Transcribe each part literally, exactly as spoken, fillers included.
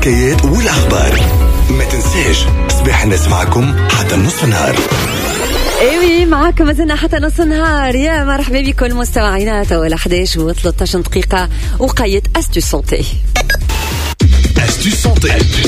الحكايات والأخبار. ما تنساش صباح الناس معكم حتى نصف النهار. ايوه معاكم مازلنا حتى نص النهار. يا مرحبا بكل مستمعينا. تو أحد عشر وثلاثة عشر دقيقة وقيد أستو سونتي. أستو سونتي.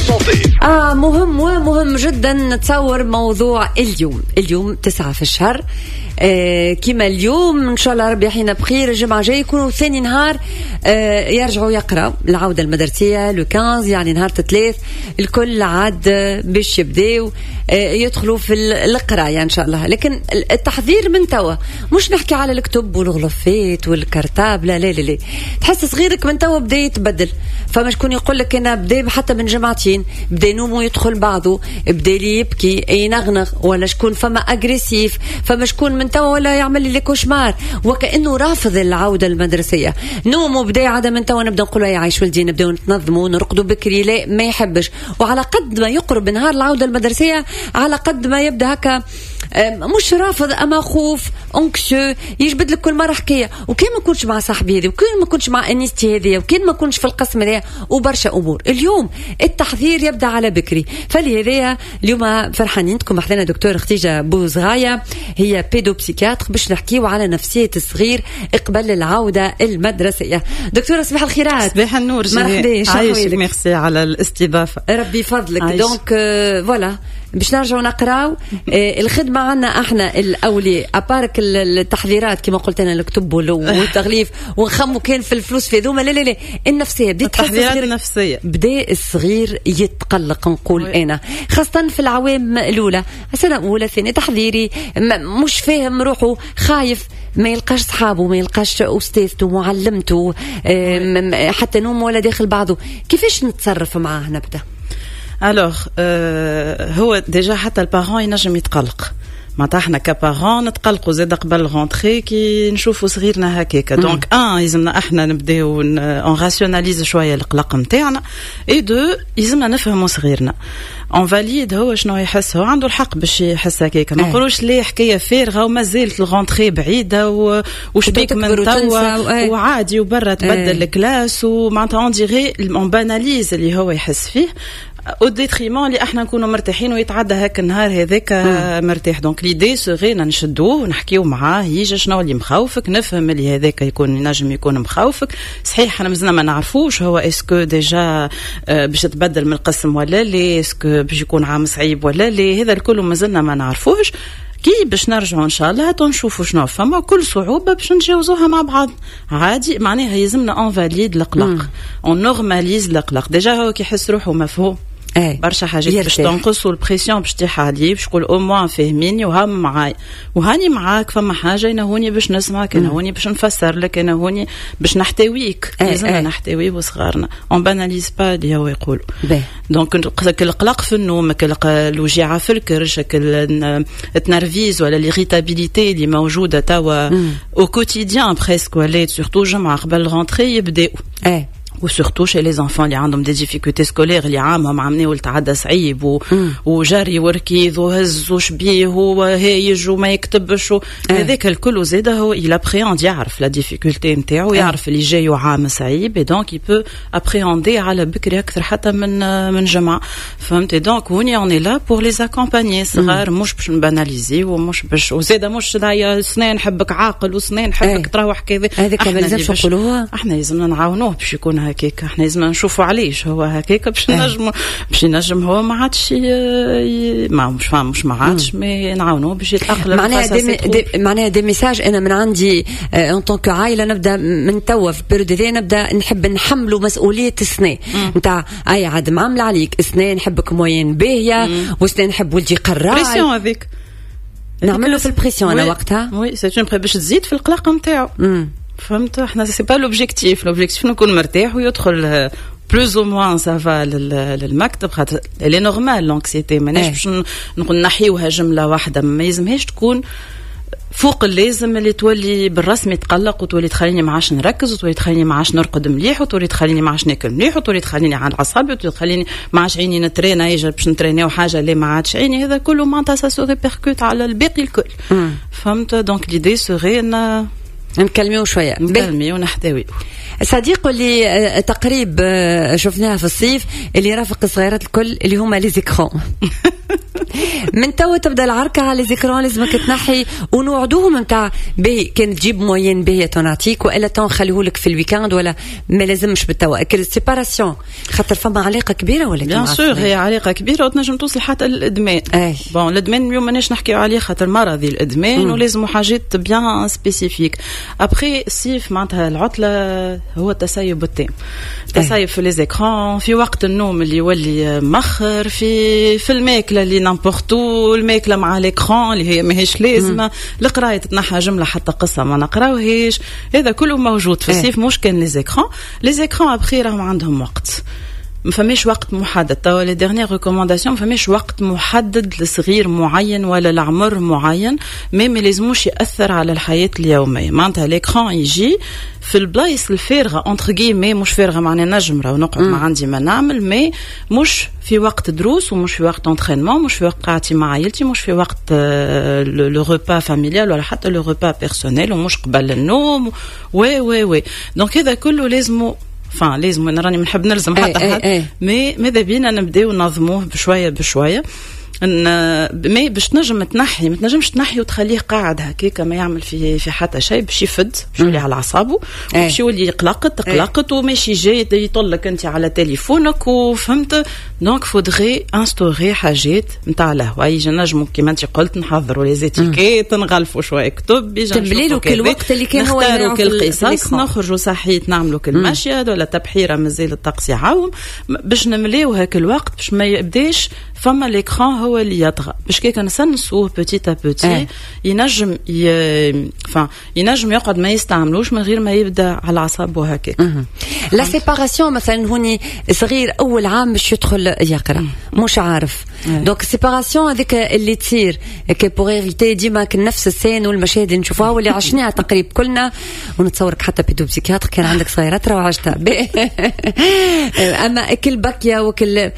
آه مهم ومهم جدا نتصور موضوع اليوم. اليوم تسعة في الشهر. آه كما اليوم إن شاء الله ربي حين بخير. الجمعة جاي يكونوا ثاني نهار آه يرجعوا يقرأ العودة المدرسية لو خمسة، يعني نهار الثلاث الكل عاد باش يبداو آه يدخلوا في القراءة إن شاء الله. لكن التحذير من توا مش نحكي على الكتب والغلفات والكرتاب، لا لا لا لا. تحس صغيرك من توا بدأ يتبدل. فما شكون يقول لك أنا بدأ حتى من جمعتين بدأ نومه يدخل بعضه، بدأ لي يبكي ينغنغ، ولا شكون فما أجريسيف، فما شكون من توا ولا يعمل لي كوشمار وكأنه رافض العودة المدرسية. نومه بدأ عادة من توا نبدأ نقول يا عايش ولدي نبدأ نتنظموا نرقدوا بكري، لا ما يحبش. وعلى قد ما يقرب نهار العودة المدرسية على قد ما يبدأ هكا مش رافض أما خوف أنكشو، يجبد لك كل مرة حكاية. وكان ما كنتش مع صاحبي هذه، وكان ما كنتش مع أنيستي هذه، وكان ما كنتش في القسم هذا، وبرشا أمور. اليوم التحذير يبدأ على بكري. فلهذا اليوم فرحانين تكون محضرنا دكتور خديجة بوزغاية، هي بيدوبسيكياتر، باش نحكيو على نفسية الصغير قبل العودة المدرسية. دكتورة صباح الخيرات. صباح النور. مرحبا، عايشك، ميرسي على الاستضافة. ربي فضلك. دونك فوالا باش نرجعوا نقراو. الخدمة عنا احنا الأولي أبارك التحذيرات كما قلت أنا الكتب والتغليف ونخمو كان في الفلوس في ذوما، لا لا لا النفسية بديت التحذيرات النفسية. بدأ الصغير يتقلق نقول وي. أنا خاصة في العوام الأولى، سنة أولى ثانية تحذيري مش فاهم روحه، خايف ما يلقاش صحابه، ما يلقاش أستاذته معلمته، حتى نوم ولا داخل بعضه. كيفاش نتصرف معاه نبدأ؟ الوغ آه هو ديجا حتى البارون ينجم يتقلق، معناتها احنا كبارون نتقلقوا زاد قبل الغونتري كي نشوفوا صغيرنا هكاكا. دونك ان يلزمنا احنا نبداو اون راسيوناليز شويه القلق نتاعنا، اي دو يلزمنا نفهموا صغيرنا اون فاليد هو شنو يحس. هو عنده الحق باش يحس هكاكا، ما نقولوش ليه حكايه فارغه وما زالت الغونتري بعيده وشبيك من توا وعادي وبرا تبدل الكلاس، ومعناتها اون ديغي اون باناليز اللي هو يحس فيه او ديتريمون اللي احنا نكونوا مرتاحين ويتعدى هاك النهار هذاك مرتاح. دونك ليدي سوغينا نشدوه ونحكيو معاه، يجي شنو اللي مخوفك، نفهم اللي هذاك يكون ينجم يكون مخوفك. صحيح احنا مازلنا ما نعرفوش هو اسكو ديجا باش تبدل من القسم ولا لا، اسكو باش يكون عام صعيب ولا لا، هذا الكل مازلنا ما نعرفوش. كي باش نرجعوا ان شاء الله تنشوفوا شنو فما كل صعوبه باش نتجاوزوها مع بعض عادي. معناها يلزمنا اون فاليد القلق، اون نورماليز القلق. ديجا هو كي يحس روحه مفهوم ايه برشا حاجات باش تنقص، والبريسيون باش تطيح عليه، باش تقول او موان فاهميني وهم معاي وهاني معاك. فما حاجه انا هوني باش نسمعك، انا هوني باش نفسر لك، انا هوني باش نحتويك. لازمنا نحتوي وصغارنا اون باناليز با اللي هو يقولوا. دونك القلق في النوم، الوجيعه في الكرش، التنرفيز ولا ليريتابيليتي اللي موجوده توا او كوتيديان بريسك، ولا سورتو جمعه قبل الغونتري يبداو ايه وسورتو شي لي زانفون اللي عندهم دي ديفيكولتي سكولير اللي عامهم عامني والتعدى صعيب و... وجري وركيض وهز وشبيه وهايج وما يكتبش و... هذاك الكل زاده هو il appréhende، يعرف لا ديفيكولتي نتاعو، يعرف اللي جاي عام صعيب، دونك يبو ابريهوندي على بكري اكثر حتى من من جمعه. فهمتي؟ دونك هوني اوني لا بور لي اكومباني صغار، مش باش نباناليزي ومش باش وزاده مش دايا سنين حبك عاقل وسنين حبك تروح كذا. هذاك ما لازمش نقولوها، احنا لازمنا نعاونوه باش يكون هكاك. احنا لازم نشوفوا علاش هو هكاك باش نجم باش نجم هو ما عادش ما مش فاهم مش ما عادش مي نعاونوه باش يتاقلم. معناها دي دي معناها دي ميساج انا من عندي ان طونك عائله نبدا من توا في بيريود دي نبدا نحب نحملوا مسؤوليه السنه نتاع اي عاد معامله عليك سنه نحبك موين باهيه وسنه نحب ولدي يقرا بريسيون هذيك نعملوا في البريسيون انا وقتها وي سي اون باش تزيد في القلق نتاعو. فهمت؟ احنا سي با لوبجيكتيف، لوبجيكتيف نكون مرتاح ويدخل بلوز او موان سافا للمكتب، خاطر لي نورمال لونكسيتي ماناش باش نقول نحيوها جمله واحده، ما يلزمهاش تكون فوق اللازم اللي تولي بالرسمي تقلق وتولي تخليني ما عادش نركز وتولي تخليني ما عادش نرقد مليح وتولي تخليني ما عادش ناكل مليح وتولي تخليني على اعصابي وتولي تخليني ما عادش عيني نترينا يجي باش نتريناو حاجه اللي ما عادش عيني. هذا كله معناتها سا سو ريبيركوت على الباقي الكل. فهمت؟ دونك ليدي سوري ان نكلميو شويه نكلمي ونحتوي. صديق اللي تقريب شفناها في الصيف اللي رافق الصغيرات الكل اللي هما لي زيكرون. من توا تبدا العركه على لي زيكرون، لازمك تنحي ونوعدوهم نتاع باهي كان تجيب موين باهي تنعطيك والا تنخليهولك في الويكاند ولا ما لازمش بالتوا. السيباراسيون خاطر فما علاقه كبيره ولا بيان سور هي علاقه كبيره وتنجم توصل حتى للادمان. بون الادمان اليوم ماناش نحكيو عليه خاطر مرضي الادمان ولازم حاجات بيان سبيسيفيك. ابخي الصيف معناتها العطله هو التسيب التام، التسيب في لي زيكرون، في وقت النوم اللي يولي مخر، في في الماكله اللي نامبورتو، الماكله مع ليكرون اللي هي ماهيش لازمه، القرايه تتنحى جمله حتى قصه ما نقراوهاش، هذا كله موجود في الصيف. مش كان لي زيكرون، لي زيكرون ابخي راهم عندهم وقت، ما فماش وقت محدد. توا لي ديرنيير ريكومونداسيون ما فماش وقت محدد لصغير معين ولا لعمر معين، مي ما لازموش ياثر على الحياه اليوميه. معناتها ليكرون يجي في البلايص الفارغه اونتر غيمي، مش فارغه معناها نجم راه نقعد ما عندي ما نعمل، مي مش في وقت دروس ومش في وقت انترينمون، مش في وقت قعدتي مع عائلتي، مش في وقت لو ريبا فاميليال ولا حتى لو ريبا بيرسونيل، ومش قبل النوم. وي وي وي دونك هذا كله لازمه فان لازم. انا راني نحب نلزم حتى حد، مي ماذا بينا نبداو ننظموه بشويه بشويه. ان مي باش تنجم تنحي، ما تنجمش تنحي وتخليه قاعد هكاك ما يعمل في في حتى شيء، باش يفد باش يولي على اعصابه، باش يولي يقلقط تقلقط وماشي جاي يطلق انت على تليفونك وفهمت. دونك فودغي انستوري حاجات نتاع الهوا، يجي نجمو كيما انت قلت نحضروا لي زيتيكيت، نغلفوا شويه كتب، يجي تمليلو كل وقت اللي كان هو نختاروا كل قصص، نخرجوا صحيت نعملوا كل مشيد ولا تبحيره مازال الطقس يعاوم، باش نمليو هاك الوقت باش ما يبداش فما ليكران هو اللي يطغى، باش كيك نسنسوه بوتيت ا بوتي ينجم ي... فا ينجم يقعد ما يستعملوش من غير ما يبدا على اعصابه هكاك. لا سيباراسيون مثلا هوني صغير اول عام باش يدخل يقرا مش عارف، دونك سيباراسيون هذيك اللي تصير كي بوغ ايفيتي ديما نفس السين والمشاهد اللي نشوفوها واللي عشناها تقريبا كلنا، ونتصورك حتى بيدو بسيكياتر كان عندك صغيرات راه عشتها. اما كل بكيه وكل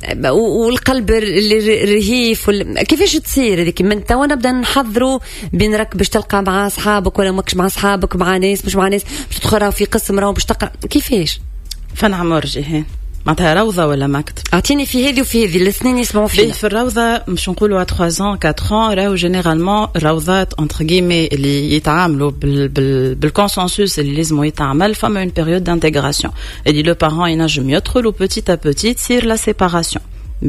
والقلب اللي رهيف وال... كيفاش تصير هذيك من توا نبدا نحضروا بينرك باش تلقى مع اصحابك ولا ماكش مع اصحابك مع ناس مش مع ناس باش تدخل في قسم راهو باش تقرا، كيفاش فن عمر جيهان معناتها روضه ولا مكتب؟ اعطيني في هذه وفي هذه الاثنين يسمعوا فيها. في الروضه مش نقولوا ثلاثة ans أربعة ans راهو جينيرالمون روضات انتر غيمي اللي يتعاملوا بال بال بالكونسنسوس اللي لازم يتعمل، فما اون بيريود دانتيغراسيون اللي لو بارون ينجم يدخل وبوتيت ا بوتيت تصير لا سيباراسيون.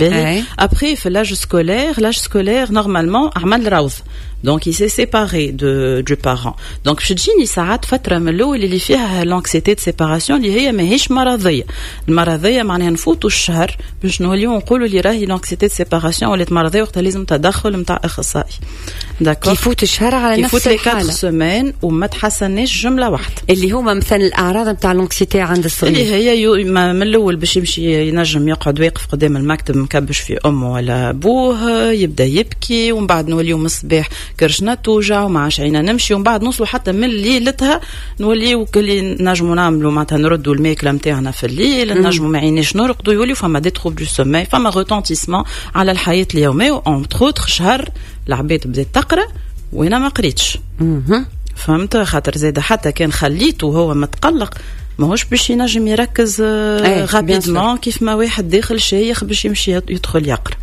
Après, في l'âge scolaire, l'âge scolaire, normalement, عمل روض. Donc, il s'est séparé de, du parent. Donc, je تجيني ساعات فترة من الأول اللي فيها l'anxiété de séparation اللي هي ماهيش مرضية. المرضية معناها نفوتوا الشهر باش نوليو نقولوا اللي راهي l'anxiété de séparation ولات مرضية وقتها لازم تدخل متاع أخصائي. داكور. يفوت الشهر على نفس الحالة. يفوت لي quatre semaines وما تحسنش جملة واحدة. اللي هما مثلا الأعراض نتاع l'anxiété عند الصغير. اللي هي يو من الأول باش يمشي ينجم يقعد واقف قدام المكتب مكبش في أمه ولا أبوه، يبدأ يبكي، ومن بعد نوليو من الصباح كرشنا توجع وما عادش عينا نمشي، ومن بعد نوصلوا حتى من ليلتها نوليو كل نجموا نعملوا معناتها نردوا الماكله نتاعنا في الليل، نجموا ما عينيش نرقدوا، يوليو فما دي تروب دو سومي، فما روتونتيسمون على الحياه اليوميه. اونتر اوتر شهر العباد بدات تقرا وانا ما قريتش. فهمت؟ خاطر زاد حتى كان خليته وهو متقلق ماهوش باش ينجم يركز غابيدمون كيف ما واحد داخل شيخ باش يمشي يدخل يقرا.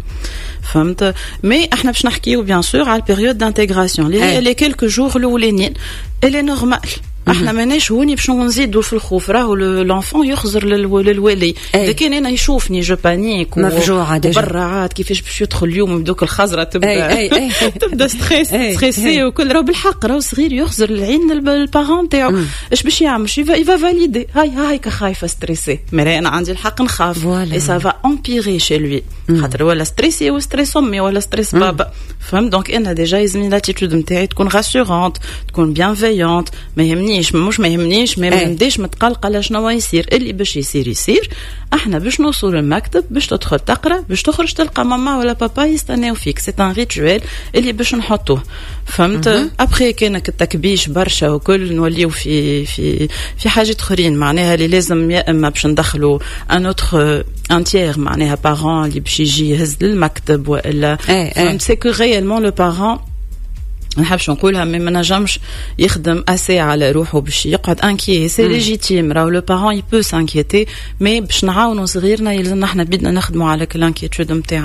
فهمت؟ مي احنا باش نحكيو بيان سور على البيريود دانتيغراسيون اللي هي لي كيلكو جور الاولانيين اللي نورمال. احنا ماناش هوني باش نزيدوا في الخوف، راهو لونفون يخزر للولي. اذا كان انا يشوفني جو بانيك مفجوعه برا عاد كيفاش باش يدخل اليوم يبدوك الخزره تبدا أي أي أي. تبدا ستريس ستريسي وكل راهو بالحق راهو صغير يخزر العين البارون تاعو. اش باش يعمل؟ يفا فاليدي هاي هاي خايفه ستريسي، مي انا عندي الحق نخاف اي سا فا امبيري شي لوي خاطر ولا ستريسي و ستريس امي ولا ستريس بابا. فهم؟ دونك انا ديجا يزمني لاتيتود نتاعي تكون راسيورونت، تكون بيانفيونت، ما يهمني مش ما يهمنيش ما نبداش متقلقه على شنو يصير، اللي باش يصير يصير. احنا باش نوصل للمكتب باش تدخل تقرا باش تخرج تلقى ماما ولا بابا يستناو فيك. سي ان ريتوال اللي باش نحطوه. فهمت؟ ابخي كانك التكبيش برشا وكل نوليو في في في حاجات اخرين معناها اللي لازم يا اما باش ندخلوا ان اوتر ان تيير معناها بارون اللي باش يجي يهز للمكتب والا. فهمت؟ سي كو ريالمون لو بارون ما نحبش نقولها مي ما نجمش يخدم اسي على روحه باش يقعد انكي سي ليجيتيم راهو لو بارون يبو سانكيتي مي باش نعاونوا صغيرنا يلزمنا احنا بدنا نخدموا على الانكيتود نتاعنا.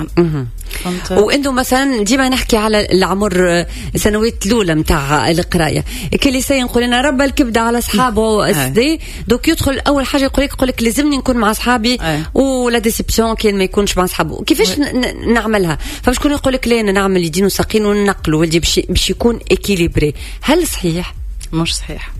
وانتم مثلا ديما نحكي على العمر السنوات الاولى نتاع القرايه كي لسه نقول لنا رب الكبده على اصحابه اس دي دوك يدخل اول حاجه يقول لك يقول لك لازمني نكون مع اصحابي ولا ديسيبسيون كان ما يكونش مع اصحابه كيفاش نعملها فباش كون يقول لك لا نعمل يدين ساقين وننقلوا ولدي باش يكون اكيليبري هل صحيح؟ مش صحيح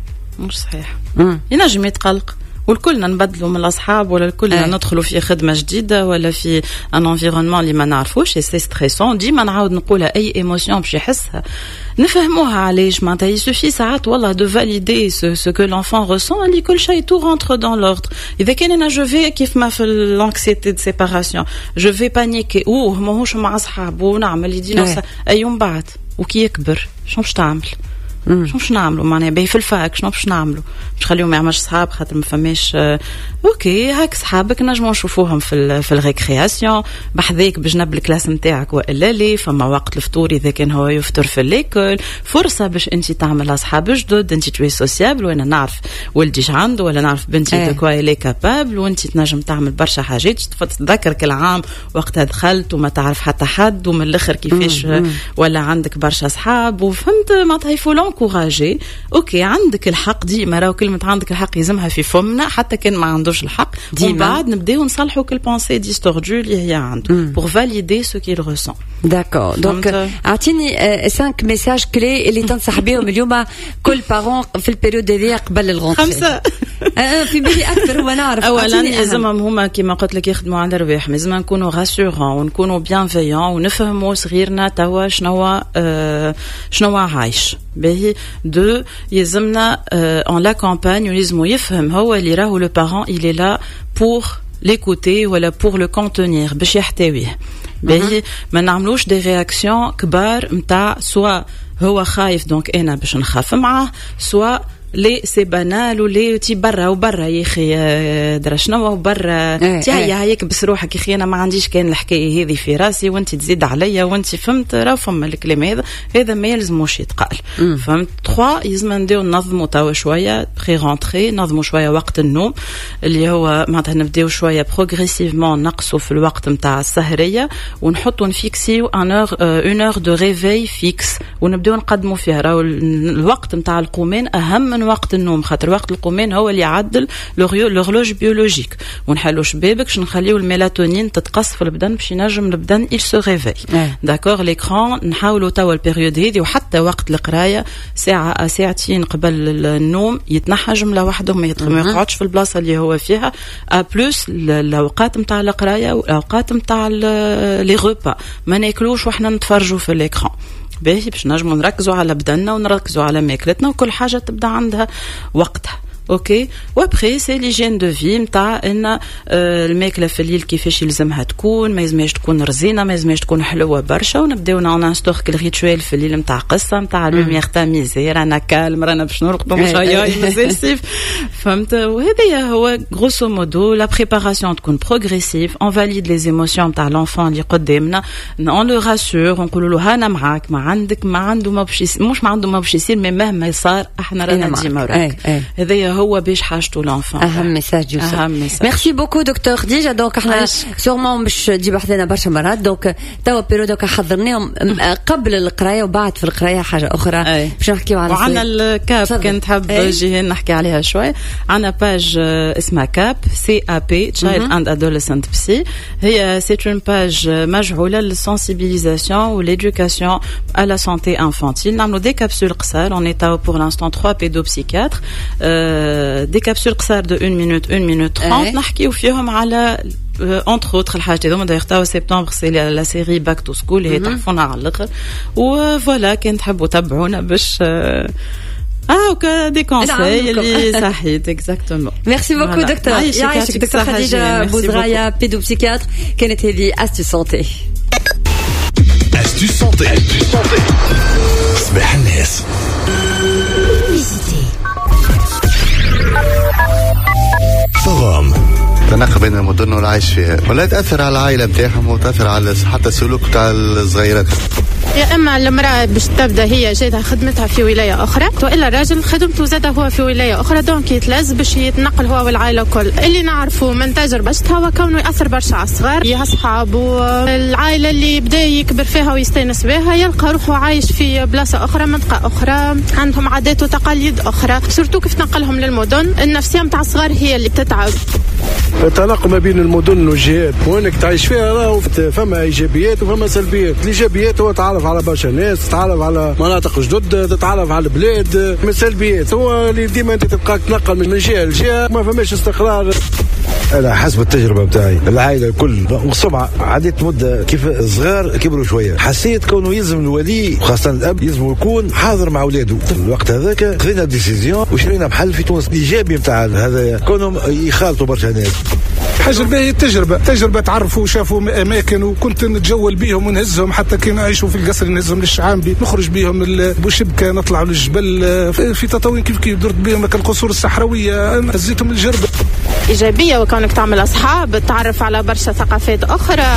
مش صحيح ينجم يتقلق والكلنا نبدلوا من الاصحاب ولا الكلنا ندخلوا في خدمه جديده ولا في ان انفيرونمون اللي ما نعرفوش سي ستريسون ديما نعاود نقولها اي ايموسيون باش يحسها نفهموها علاش معناتها يسوفي ساعات والله دو فاليدي سو سو كو لونفون ريسون اللي كل شيء تو رونتر دون لوردر اذا كان انا جو في كيف ما في لانكسيتي دو سيباراسيون جو في بانيكي اوه ماهوش مع اصحابه ونعمل يدينا اي من بعد وكي يكبر شنو باش تعمل شنو باش نعملوا معناها باهي في الفاك شنو باش نعملوا باش نخليهم ما يعملش صحاب خاطر ما فماش آه اوكي هاك صحابك نجموا نشوفوهم في في الريكرياسيون بحذاك بجنب الكلاس نتاعك والا لي فما وقت الفطور اذا كان هو يفطر في ليكول فرصه باش انت تعمل اصحاب جدد انت توي سوسيابل وانا نعرف ولدي عنده ولا نعرف بنتي دو كوا لي كابابل وانت تنجم تعمل برشا حاجات تتذكر كل عام وقتها دخلت وما تعرف حتى حد ومن الاخر كيفاش ولا عندك برشا اصحاب وفهمت معناتها يفولون كوراجي اوكي عندك الحق ديما راهو كلمه عندك الحق يلزمها في فمنا حتى كان ما عندوش الحق ومن بعد نبداو نصلحوا كل بونسي ديستوردو اللي هي عنده بور فاليدي سو كيل ريسون. داكور دونك اعطيني خمسة ميساج كلي اللي تنصح بهم اليوم كل بارون في البيريود هذه قبل الغونتري. خمسه في بالي اكثر هو نعرف. اولا لازمهم هما كيما قلت لك يخدموا على الرواح لازم نكونوا غاسورون ونكونوا بيانفيون ونفهموا صغيرنا توا شنو آه شنو عايش باهي دو يلزمنا اون لا كامباني ولازم يفهم هو اللي راهو لو بارون il est là pour l'écouter ولا pour le contenir باش يحتويه باهي ما نعملوش دي رياكسيون كبار نتاع سوا هو خايف دونك انا باش نخاف معاه سوا لي سي بانال ولي تي برا وبرا يا اخي درا شنو وبرا تي هيا هيك بس روحك يا اخي انا ما عنديش كان الحكايه هذه في راسي وانت تزيد عليا وانت فهمت راه فما الكلام هذا هذا ما يلزموش يتقال فهمت ثلاثة يلزم نديو ننظموا توا شويه بري رونتري ننظموا شويه وقت النوم اللي هو معناتها نبداو شويه بروغريسيفمون نقصوا في الوقت نتاع السهريه ونحطوا نفيكسيو ان اور اون اور دو ريفي فيكس ونبداو نقدموا فيها راهو الوقت نتاع القومان اهم من وقت النوم خاطر وقت القومان هو اللي يعدل لوغلوج بيولوجيك ونحلوا شبابك باش نخليو الميلاتونين تتقص في البدن باش ينجم البدن il se réveille داكور ليكران نحاولوا توا البيريود هذه وحتى وقت القرايه ساعه ساعتين قبل النوم يتنحى جمله وحده ما يقعدش في البلاصه اللي هو فيها ا بلس الاوقات نتاع القرايه والاوقات نتاع لي غوبا ما ناكلوش واحنا نتفرجوا في الاكران باهي باش نجموا نركزوا على بدننا ونركزوا على ماكلتنا وكل حاجه تبدا عندها وقتها اوكي وابخي سي ليجين دو في نتاع ان آه الماكله في الليل كيفاش يلزمها تكون ما يلزمهاش تكون رزينه ما يلزمهاش تكون حلوه برشا ونبداو نانستوغ كل ريتوال في الليل نتاع قصه نتاع لوميير تاميزي رانا كالم رانا باش نرقدوا مش هيا مازال سيف فهمت وهذا هو غروسو مودو لا بريباراسيون تكون بروغريسيف اون فاليد لي ايموسيون نتاع لونفون اللي قدامنا اون لو راسور نقولوا له انا معاك ما عندك ما عنده ما باش مش ما عنده ما باش يصير مهما صار احنا رانا ديما وراك هذا هو باش حاجته لونفون اهم ميساج يوسف اهم ميساج ميرسي بوكو دكتور خديجه دونك احنا سورمون باش تجيب حدنا برشا مرات دونك توا بيريودك حضرناهم قبل القرايه وبعد في القرايه حاجه اخرى باش نحكيو على وعندنا الكاب كنت حاب جيهان نحكي عليها شوي عندنا باج اسمها كاب سي ا بي تشايلد اند ادوليسنت بسي هي سي اون باج مجعوله للسنسيبيليزاسيون وليدوكاسيون à la santé infantile نعملوا دي كابسول قصار on est pour l'instant trois pédopsychiatres دي كابسول قصار دو واحد minute واحد minute ثلاثين نحكيو فيهم على entre autres الحاجات هذوما داير تاو سبتمبر سي لا سيري باك تو سكول اللي تحفونا على الاخر وفوالا كان تحبوا تبعونا باش اه اوكا دي كونساي اللي صحيت اكزاكتومون ميرسي بوكو دكتور يعيشك دكتور خديجه بوزرايا بيدوبسيكياتر كانت هذه استو سونتي استو سونتي صباح الناس فغام تناقض بين المدن والعيش فيها ولا تأثر على العائلة بتاعهم وتأثر على حتى السلوك بتاع الصغيرات. يا اما المراه باش تبدا هي جاتها خدمتها في ولايه اخرى، والا الراجل خدمته زاده هو في ولايه اخرى، دونك يتلاز باش يتنقل هو والعائله الكل. اللي نعرفه من تجربتها هو كونه ياثر برشا على الصغار، يا اصحاب والعائله اللي بدا يكبر فيها ويستانس بها يلقى روحه عايش في بلاصه اخرى، منطقه اخرى، عندهم عادات وتقاليد اخرى، سورتو كيف تنقلهم للمدن. النفسيه نتاع الصغار هي اللي بتتعب. التنقل ما بين المدن والجهات وانك تعيش فيها راهو فما ايجابيات وفما سلبيات. الايجابيات هو تعرف على برشا ناس، تتعرف على مناطق جدد، تتعرف على البلاد. من السلبيات هو اللي ديما انت تبقى تنقل من جهه لجهه، ما فماش استقرار. أنا حسب التجربة بتاعي العائلة الكل والسمعة عديت مدة كيف صغار كبروا شوية، حسيت كونه يلزم الولي وخاصة الأب يلزم يكون حاضر مع أولاده. في الوقت هذاك خذينا ديسيزيون وشرينا محل في تونس. الإيجابي بتاع هذا كونهم يخالطوا برشا ناس. حاجة باهية التجربة، تجربة تعرفوا وشافوا أماكن، وكنت نتجول بيهم ونهزهم حتى كي نعيشوا في القصر نهزهم للشعامبي، نخرج بيهم بوشبكة، نطلعوا للجبل في تطاوين كيف كيف درت بيهم القصور الصحراوية، هزيتهم الجربة. إيجابية وكونك تعمل أصحاب، تتعرف على برشا ثقافات أخرى.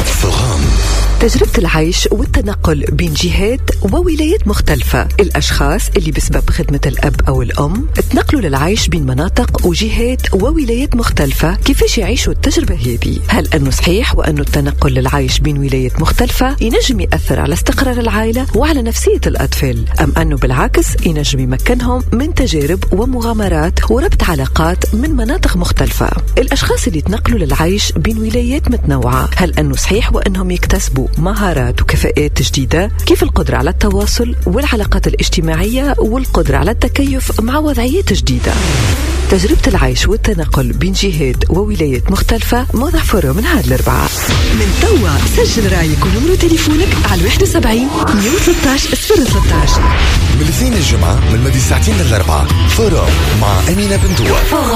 تجربة العيش والتنقل بين جهات وولايات مختلفة. الأشخاص اللي بسبب خدمة الأب أو الأم تنقلوا للعيش بين مناطق وجهات وولايات مختلفة، كيفاش يعيشوا التجربة هذه؟ هل أنه صحيح وأنه التنقل للعيش بين ولايات مختلفة ينجم يأثر على استقرار العائلة وعلى نفسية الأطفال، أم أنه بالعكس ينجم يمكنهم من تجارب ومغامرات وربط علاقات من مناطق مختلفة؟ الأشخاص اللي تنقلوا للعيش بين ولايات متنوعة، هل أنه صحيح وأنهم يكتسبوا مهارات وكفاءات جديدة؟ كيف القدرة على التواصل والعلاقات الاجتماعية والقدرة على التكيف مع وضعيات جديدة؟ تجربة العيش والتنقل بين جهات وولايات مختلفة موضع فورو من هذا الأربعاء. من توا سجل رايك ونمرو تليفونك على واحد وسبعين مية وثلاثة عشر صفر ثلاثة عشر. من الاثنين الجمعة من مدي ساعتين للأربعاء فورو مع أمينة بنتوا.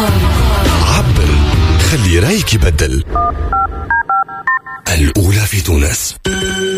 عبر، خلي رايك يبدل. الأولى في تونس.